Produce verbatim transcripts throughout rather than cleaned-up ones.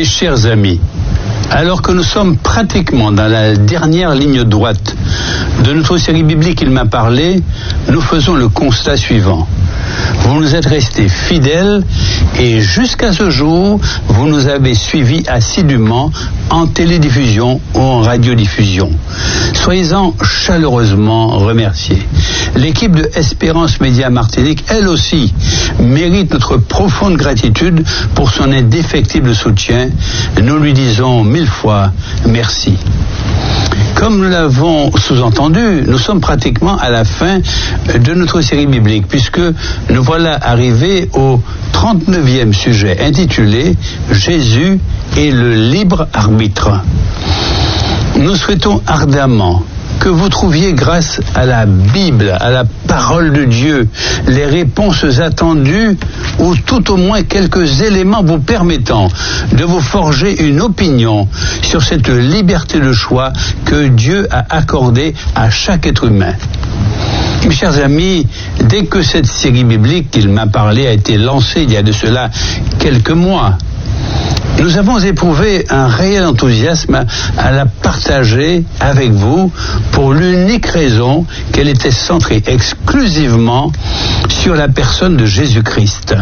Mes chers amis, alors que nous sommes pratiquement dans la dernière ligne droite de notre série biblique Il m'a parlé, nous faisons le constat suivant. Vous nous êtes restés fidèles et jusqu'à ce jour, vous nous avez suivis assidûment en télédiffusion ou en radiodiffusion. Soyez-en chaleureusement remerciés. L'équipe de Espérance Média Martinique, elle aussi, mérite notre profonde gratitude pour son indéfectible soutien. Nous lui disons mille fois merci. Comme nous l'avons sous-entendu, nous sommes pratiquement à la fin de notre série biblique, puisque nous voilà arrivés au trente-neuvième sujet intitulé « Jésus et le libre arbitre ». Nous souhaitons ardemment que vous trouviez grâce à la Bible, à la parole de Dieu, les réponses attendues ou tout au moins quelques éléments vous permettant de vous forger une opinion sur cette liberté de choix que Dieu a accordée à chaque être humain. Mes chers amis, dès que cette série biblique qu'il m'a parlé a été lancée il y a de cela quelques mois, nous avons éprouvé un réel enthousiasme à la partager avec vous pour l'unique raison qu'elle était centrée exclusivement sur la personne de Jésus-Christ.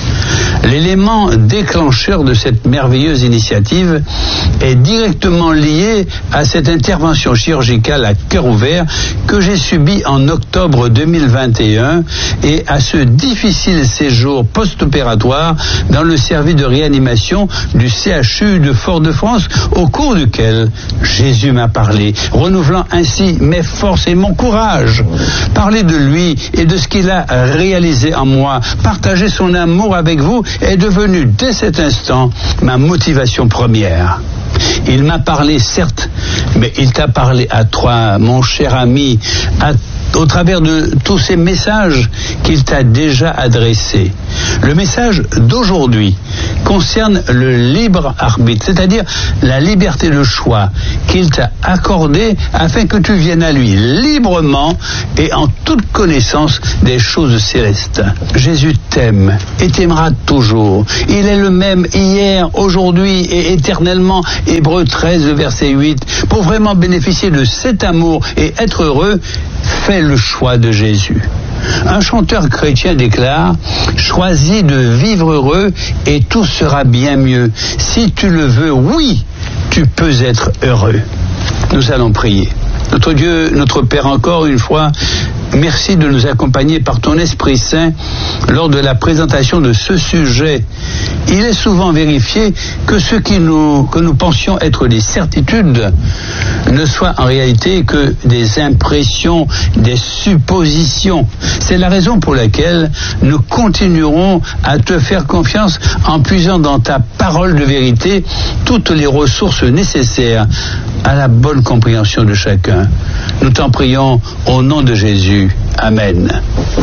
L'élément déclencheur de cette merveilleuse initiative est directement lié à cette intervention chirurgicale à cœur ouvert que j'ai subie en octobre deux mille vingt et un et à ce difficile séjour post-opératoire dans le service de réanimation du C H U de Fort-de-France, au cours duquel Jésus m'a parlé, renouvelant ainsi mes forces et mon courage. Parler de lui et de ce qu'il a réalisé en moi, partager son amour avec vous est devenu dès cet instant ma motivation première. Il m'a parlé, certes, mais il t'a parlé à toi, mon cher ami, à au travers de tous ces messages qu'il t'a déjà adressés. Le message d'aujourd'hui concerne le libre arbitre, c'est-à-dire la liberté de choix qu'il t'a accordée afin que tu viennes à lui librement et en toute connaissance des choses célestes. Jésus t'aime et t'aimera toujours. Il est le même hier, aujourd'hui et éternellement. Hébreux treize, verset huit. Pour vraiment bénéficier de cet amour et être heureux, fais le choix de Jésus. Un chanteur chrétien déclare « Choisis de vivre heureux et tout sera bien mieux. Si tu le veux, oui, tu peux être heureux. » Nous allons prier. Notre Dieu, notre Père, encore une fois, merci de nous accompagner par ton Esprit Saint lors de la présentation de ce sujet. Il est souvent vérifié que ce qui nous, que nous pensions être des certitudes ne soit en réalité que des impressions, des suppositions. C'est la raison pour laquelle nous continuerons à te faire confiance en puisant dans ta parole de vérité toutes les ressources nécessaires à la bonne compréhension de chacun. Nous t'en prions au nom de Jésus. Amen.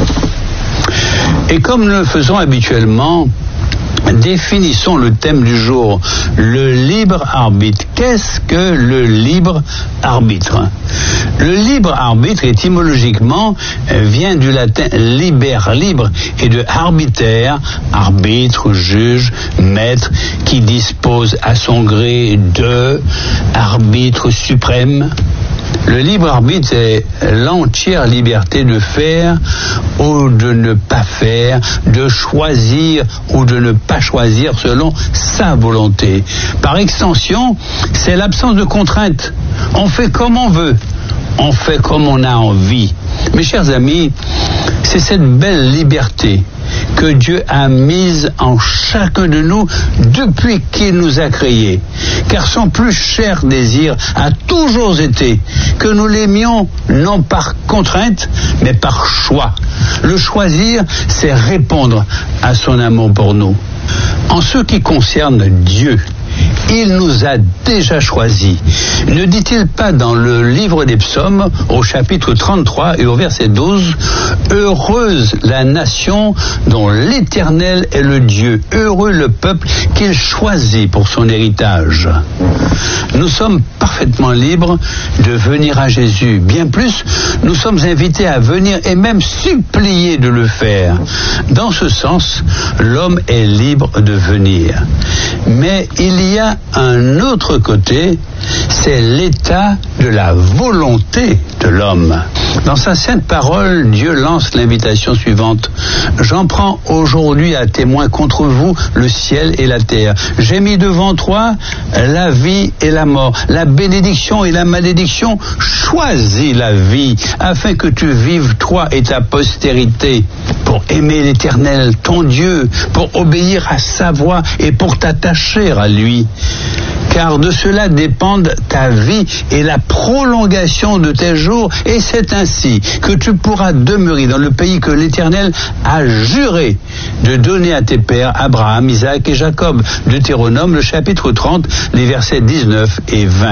Et comme nous le faisons habituellement, définissons le thème du jour, le libre arbitre. Qu'est-ce que le libre arbitre? Le libre arbitre, étymologiquement, vient du latin liber, libre, et de arbiter, arbitre, juge, maître, qui dispose à son gré de, arbitre suprême. Le libre arbitre est l'entière liberté de faire ou de ne pas faire, de choisir ou de ne pas choisir selon sa volonté. Par extension, c'est l'absence de contrainte. On fait comme on veut, on fait comme on a envie. Mes chers amis, c'est cette belle liberté que Dieu a mise en chacun de nous depuis qu'il nous a créés. Car son plus cher désir a toujours été que nous l'aimions non par contrainte, mais par choix. Le choisir, c'est répondre à son amour pour nous. En ce qui concerne Dieu, il nous a déjà choisis. Ne dit-il pas dans le livre des Psaumes, au chapitre trente-trois et au verset douze, « Heureuse la nation dont l'Éternel est le Dieu, heureux le peuple qu'il choisit pour son héritage. » Nous sommes parfaitement libres de venir à Jésus. Bien plus, nous sommes invités à venir et même suppliés de le faire. Dans ce sens, l'homme est libre de venir. Mais il y il y a un autre côté, c'est l'état de la volonté de l'homme. Dans sa sainte parole, Dieu lance l'invitation suivante. J'en prends aujourd'hui à témoin contre vous le ciel et la terre. J'ai mis devant toi la vie et la mort, la bénédiction et la malédiction. Choisis la vie afin que tu vives toi et ta postérité pour aimer l'Éternel, ton Dieu, pour obéir à sa voix et pour t'attacher à lui. Car de cela dépendent ta vie et la prolongation de tes jours, et c'est ainsi que tu pourras demeurer dans le pays que l'Éternel a juré de donner à tes pères, Abraham, Isaac et Jacob. Deutéronome, le chapitre trente, les versets dix-neuf et vingt.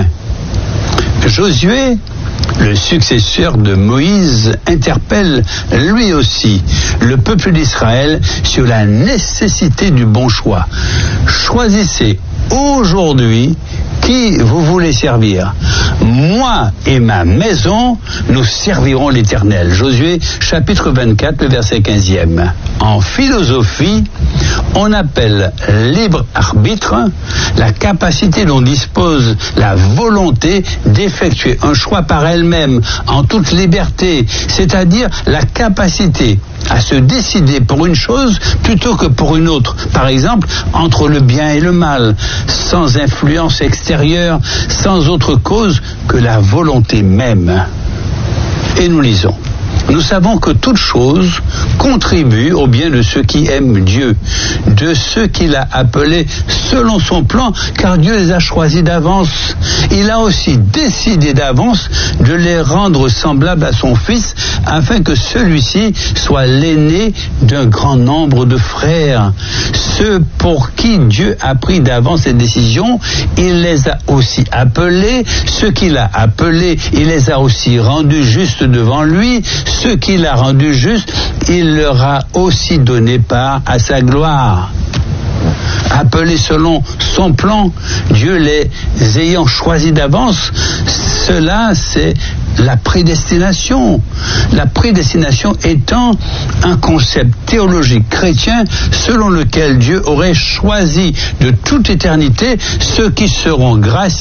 Josué, le successeur de Moïse, interpelle lui aussi le peuple d'Israël sur la nécessité du bon choix. Choisissez aujourd'hui qui vous voulez servir. Moi et ma maison, nous servirons l'Éternel. Josué, chapitre vingt-quatre, le verset quinzième. En philosophie, on appelle libre arbitre la capacité dont dispose la volonté d'effectuer un choix par elle-même, en toute liberté, c'est-à-dire la capacité à se décider pour une chose plutôt que pour une autre. Par exemple, entre le bien et le mal, sans influence extérieure, sans autre cause que la volonté même. Et nous lisons. Nous savons que toute chose contribue au bien de ceux qui aiment Dieu, de ceux qu'il a appelés selon son plan, car Dieu les a choisis d'avance. Il a aussi décidé d'avance de les rendre semblables à son Fils, afin que celui-ci soit l'aîné d'un grand nombre de frères. Ceux pour qui Dieu a pris d'avance ses décisions, il les a aussi appelés. Ceux qu'il a appelés, il les a aussi rendus justes devant lui. Ceux qu'il a rendus justes, il leur a aussi donné part à sa gloire. Appelés selon son plan, Dieu les ayant choisis d'avance, cela c'est la prédestination. La prédestination étant un concept théologique chrétien selon lequel Dieu aurait choisi de toute éternité ceux qui seront graciés